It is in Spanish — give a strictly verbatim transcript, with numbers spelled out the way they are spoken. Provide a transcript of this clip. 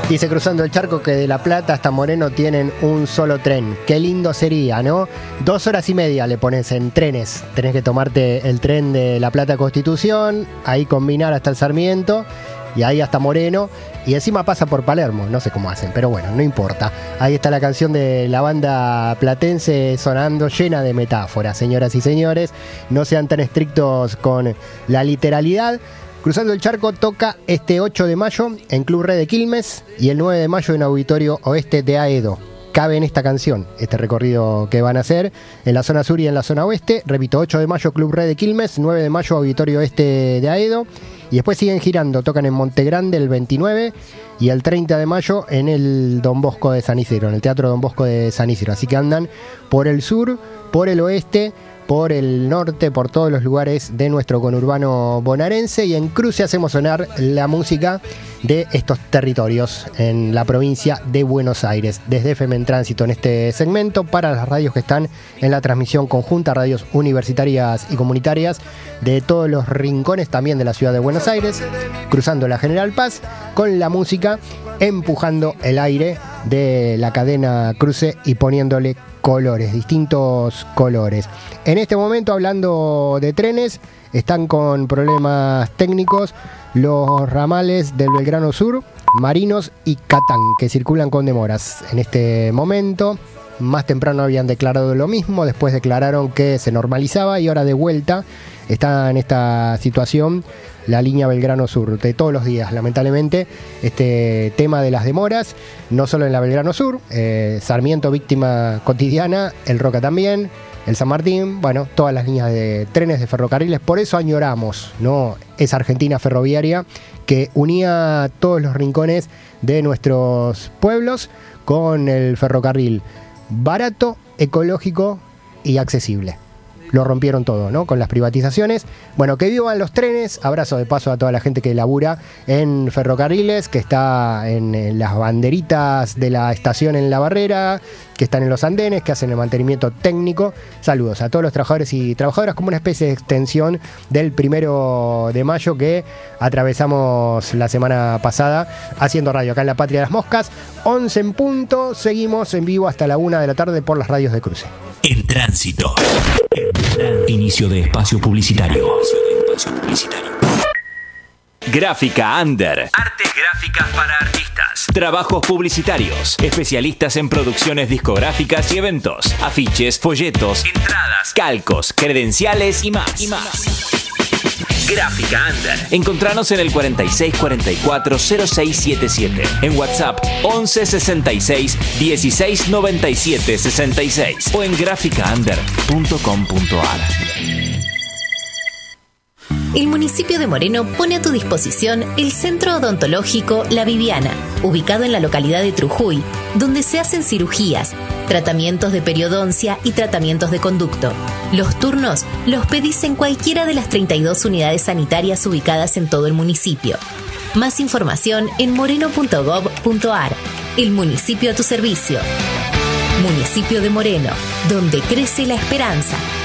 Dice Cruzando el Charco que de La Plata hasta Moreno tienen un solo tren. Qué lindo sería, ¿no? Dos horas y media le pones en trenes. Tenés que tomarte el tren de La Plata a Constitución, ahí combinar hasta el Sarmiento y ahí hasta Moreno. Y encima pasa por Palermo, no sé cómo hacen, pero bueno, no importa. Ahí está la canción de la banda platense sonando, llena de metáforas, señoras y señores. No sean tan estrictos con la literalidad. Cruzando el Charco toca este ocho de mayo en Club Red de Quilmes y el nueve de mayo en Auditorio Oeste de Aedo. Cabe en esta canción este recorrido que van a hacer en la zona sur y en la zona oeste. Repito, ocho de mayo Club Red de Quilmes, nueve de mayo Auditorio Oeste de Aedo. Y después siguen girando, tocan en Montegrande el veintinueve y el treinta de mayo en el Don Bosco de San Isidro, en el Teatro Don Bosco de San Isidro. Así que andan por el sur, por el oeste, por el norte, por todos los lugares de nuestro conurbano bonaerense, y en cruce hacemos sonar la música de estos territorios en la provincia de Buenos Aires. Desde F M en Tránsito en este segmento, para las radios que están en la transmisión conjunta, radios universitarias y comunitarias de todos los rincones también de la ciudad de Buenos Aires, cruzando la General Paz con la música, empujando el aire de la cadena Cruce y poniéndole colores, distintos colores. En este momento, hablando de trenes, están con problemas técnicos los ramales del Belgrano Sur, Marinos y Catán, que circulan con demoras en este momento. Más temprano habían declarado lo mismo, después declararon que se normalizaba y ahora de vuelta está en esta situación la línea Belgrano Sur de todos los días. Lamentablemente, este tema de las demoras, no solo en la Belgrano Sur, eh, Sarmiento víctima cotidiana, el Roca también, el San Martín, bueno, todas las líneas de trenes de ferrocarriles. Por eso añoramos, ¿no?, esa Argentina ferroviaria que unía todos los rincones de nuestros pueblos con el ferrocarril barato, ecológico y accesible. Lo rompieron todo, ¿no?, con las privatizaciones. Bueno, que vivan los trenes. Abrazo de paso a toda la gente que labura en ferrocarriles, que está en, en las banderitas de la estación en La Barrera, que están en los andenes, que hacen el mantenimiento técnico. Saludos a todos los trabajadores y trabajadoras, como una especie de extensión del primero de mayo que atravesamos la semana pasada haciendo radio acá en la Patria de las Moscas. once en punto, seguimos en vivo hasta la una de la tarde por las radios de Cruce. En Tránsito. Inicio de espacio publicitario. Gráfica Under. Artes gráficas para artistas. Trabajos publicitarios. Especialistas en producciones discográficas y eventos. Afiches, folletos, entradas, calcos, credenciales y más. Y más. Gráfica Under. Encontranos en el cuarenta y seis cuarenta y cuatro cero seis setenta y siete. En WhatsApp once sesenta y seis dieciséis noventa y siete sesenta y seis o en gráfica under punto com punto a r. El municipio de Moreno pone a tu disposición el Centro Odontológico La Viviana, ubicado en la localidad de Trujuy, donde se hacen cirugías, tratamientos de periodoncia y tratamientos de conducto. Los turnos los pedís en cualquiera de las treinta y dos unidades sanitarias ubicadas en todo el municipio. Más información en moreno punto gob punto a r. El municipio a tu servicio. Municipio de Moreno, donde crece la esperanza.